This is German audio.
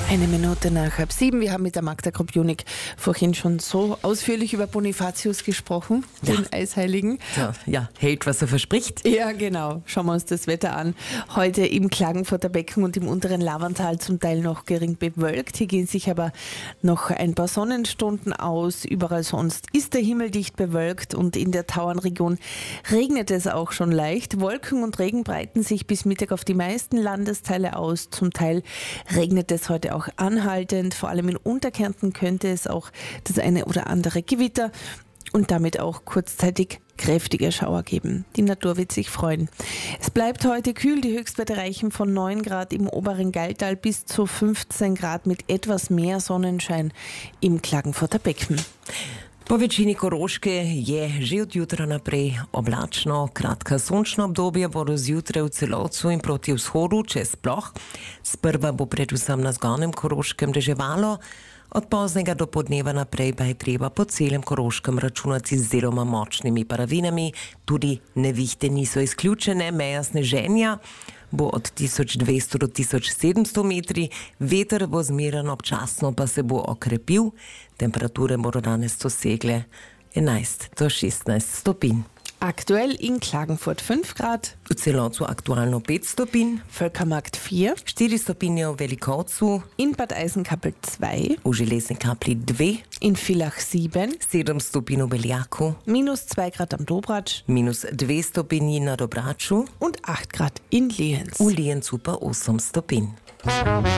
Eine Minute nach 6:30. Wir haben mit der Magda Krupjunik vorhin schon so ausführlich über Bonifatius gesprochen, den Eisheiligen. Ja, hält, was er verspricht. Ja, genau. Schauen wir uns das Wetter an. Heute im Klagenfurter Becken und im unteren Lavantal zum Teil noch gering bewölkt. Hier gehen sich aber noch ein paar Sonnenstunden aus. Überall sonst ist der Himmel dicht bewölkt und in der Tauernregion regnet es auch schon leicht. Wolken und Regen breiten sich bis Mittag auf die meisten Landesteile aus. Zum Teil regnet es heute auch anhaltend. Vor allem in Unterkärnten könnte es auch das eine oder andere Gewitter und damit auch kurzzeitig kräftige Schauer geben. Die Natur wird sich freuen. Es bleibt heute kühl. Die Höchstwerte reichen von 9 Grad im oberen Gailtal bis zu 15 Grad mit etwas mehr Sonnenschein im Klagenfurter Becken. Po večini Koroške je že od jutra naprej oblačno, kratka sončna obdobja bodo zjutraj v Celovcu in proti vzhodu čez ploh. Sprva bo predvsem na zgornjem Koroškem deževalo, od poznega do podneva naprej pa je treba po celem Koroškem računati z deloma močnimi padavinami. Tudi nevihte niso izključene, meja sneženja bo od 1200 do 1700 metri, veter bo zmeren, občasno pa se bo okrepil. Temperature bodo danes dosegle 11 do 16 stopinj. Aktuell in Klagenfurt 5 Grad. V Celovcu aktualno 5 stopinj. Völkermarkt 4. 4 stopinje v Velikovcu. In Bad Eisenkapel 2. V Železni Kapli 2. In Villach 7. 7 stopinj v Beljaku. -2 Grad am Dobrač. -2 stopinji na Dobraču. Und 8 Grad in Lienz. V Liencu pa 8 stopinj.